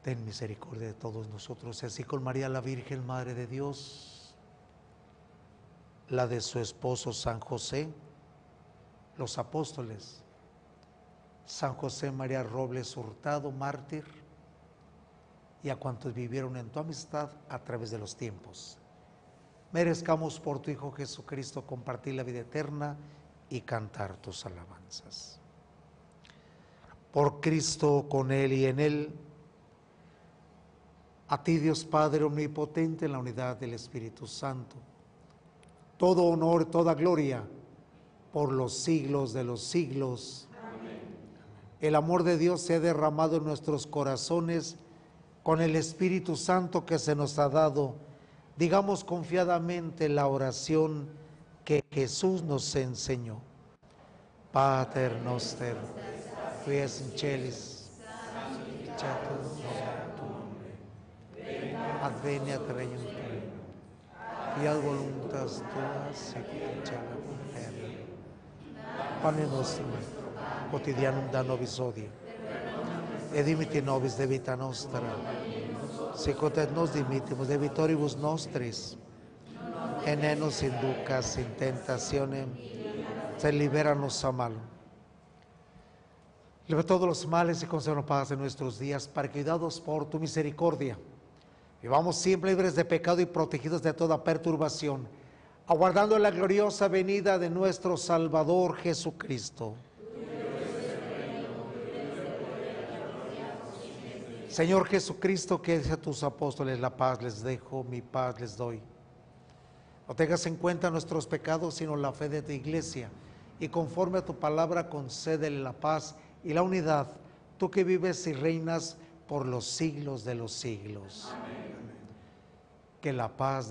ten misericordia de todos nosotros, y así con María la Virgen, Madre de Dios, la de su esposo San José, los apóstoles, San José María Robles Hurtado, mártir, y a cuantos vivieron en tu amistad a través de los tiempos. Merezcamos por tu Hijo Jesucristo compartir la vida eterna y cantar tus alabanzas. Por Cristo, con Él y en Él, a ti Dios Padre Omnipotente, en la unidad del Espíritu Santo, todo honor, toda gloria, por los siglos de los siglos. Amén. El amor de Dios se ha derramado en nuestros corazones con el Espíritu Santo que se nos ha dado. Digamos confiadamente la oración que Jesús nos enseñó. Pater noster, qui es in celis, sanctificatur nomen tuum, adveniat regnum tuum, fiat voluntas tua sicut in cielo et in terra. Pane nostrum quotidianum da nobis hodie, et dimitti nobis debita nostra, sicut et nos dimittimus debitoribus nostris, et ne nos inducas in tentationem, sed libéranos a malo. Libera todos los males y concédenos paz en nuestros días, para que, ayudados por tu misericordia, vivamos siempre libres de pecado y protegidos de toda perturbación, aguardando la gloriosa venida de nuestro Salvador Jesucristo. Señor Jesucristo, que dice a tus apóstoles, la paz les dejo, mi paz les doy. No tengas en cuenta nuestros pecados, sino la fe de tu iglesia, y conforme a tu palabra concédele la paz y la unidad, tú que vives y reinas por los siglos de los siglos. Amén. Que la paz